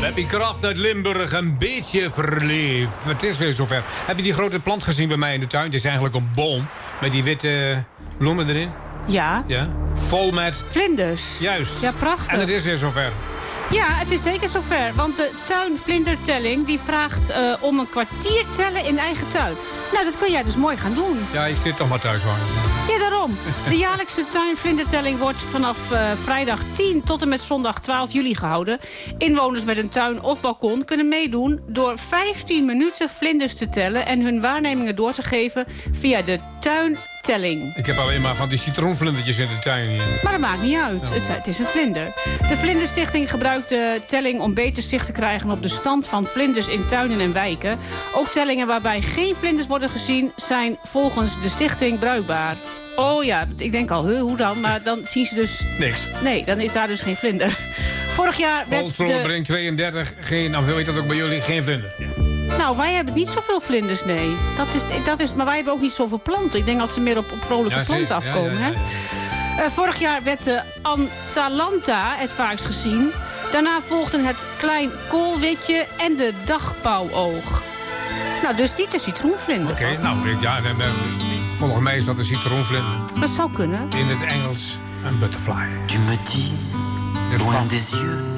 Happy Kraft uit Limburg, een beetje verliefd. Het is weer zover. Heb je die grote plant gezien bij mij in de tuin? Het is eigenlijk een boom met die witte bloemen erin. Ja. Ja. Vol met... Vlinders. Juist. Ja, prachtig. En het is weer zover. Ja, het is zeker zover. Want de tuinvlindertelling die vraagt om een kwartier tellen in eigen tuin. Nou, dat kun jij dus mooi gaan doen. Ja, ik zit toch maar thuis hoor. Ja, daarom. De jaarlijkse tuinvlindertelling wordt vanaf vrijdag 10 tot en met zondag 12 juli gehouden. Inwoners met een tuin of balkon kunnen meedoen door 15 minuten vlinders te tellen en hun waarnemingen door te geven via de tuintelling. Ik heb alleen maar van die citroenvlindertjes in de tuin hier. Maar dat maakt niet uit. Het is een vlinder. De Vlinderstichting gebruikt de telling om beter zicht te krijgen op de stand van vlinders in tuinen en wijken. Ook tellingen waarbij geen vlinders worden gezien zijn volgens de stichting bruikbaar. Oh ja, ik denk al, hoe dan? Maar dan zien ze dus... Niks. Nee, dan is daar dus geen vlinder. Vorig jaar werd brengt 32, nou weet dat ook bij jullie, geen vlinder. Ja. Nou, wij hebben niet zoveel vlinders, nee. Maar wij hebben ook niet zoveel planten. Ik denk dat ze meer op vrolijke planten afkomen. Ja. Vorig jaar werd de Atalanta het vaakst gezien. Daarna volgden het klein koolwitje en de dagpauwoog. Nou, dus niet de citroenvlinder. Oké, nou, ja, volgens mij is dat een citroenvlinder. Dat zou kunnen. In het Engels een butterfly. Tu me dis, loin des yeux.